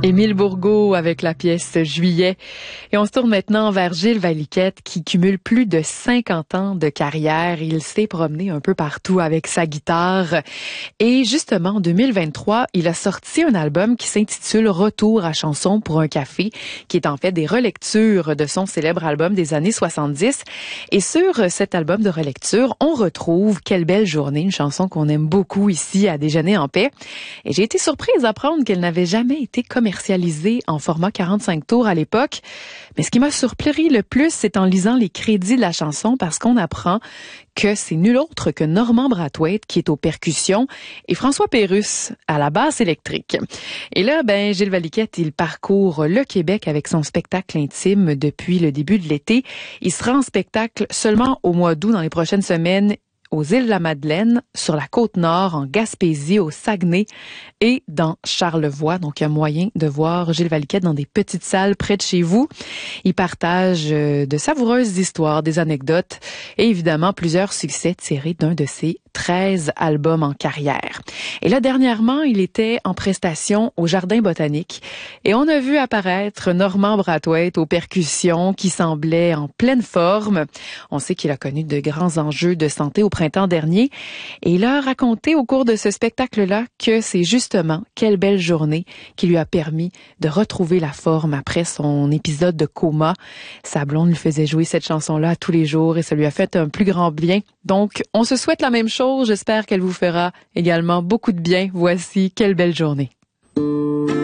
Émile Bourgault avec la pièce Juillet. Et on se tourne maintenant vers Gilles Valiquette qui cumule plus de 50 ans de carrière. Il s'est promené un peu partout avec sa guitare. Et justement, en 2023, il a sorti un album qui s'intitule Retour à chanson pour un café, qui est en fait des relectures de son célèbre album des années 70. Et sur cet album de relecture, on retrouve Quelle belle journée, une chanson qu'on aime beaucoup ici à Déjeuner en paix. Et j'ai été surprise d'apprendre qu'elle n'avait jamais été commercialisée en format 45 tours à l'époque. Mais ce qui m'a surpris le plus, c'est en lisant les crédits de la chanson parce qu'on apprend que c'est nul autre que Normand Brathwaite qui est aux percussions et François Pérusse à la basse électrique. Et là, Gilles Valiquette, il parcourt le Québec avec son spectacle intime depuis le début de l'été. Il sera en spectacle seulement au mois d'août dans les prochaines semaines aux îles de la Madeleine, sur la Côte-Nord, en Gaspésie, au Saguenay et dans Charlevoix. Donc, il y a moyen de voir Gilles Valiquette dans des petites salles près de chez vous. Il partage de savoureuses histoires, des anecdotes et évidemment plusieurs succès tirés d'un de ses 13 albums en carrière. Et là, dernièrement, il était en prestation au Jardin botanique et on a vu apparaître Normand Brathwaite aux percussions qui semblait en pleine forme. On sait qu'il a connu de grands enjeux de santé au printemps dernier et il a raconté au cours de ce spectacle-là que c'est justement Quelle belle journée qui lui a permis de retrouver la forme après son épisode de coma. Sa blonde lui faisait jouer cette chanson-là tous les jours et ça lui a fait un plus grand bien. Donc, on se souhaite la même chose. J'espère qu'elle vous fera également beaucoup de bien. Voici Quelle belle journée.